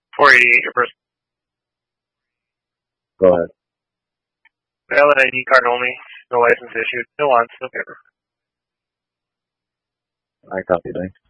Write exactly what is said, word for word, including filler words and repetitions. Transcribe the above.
four eighty-eight, your first. Go ahead. Valid I D card only. No license issued. No wants. No paper. I copy. Thanks.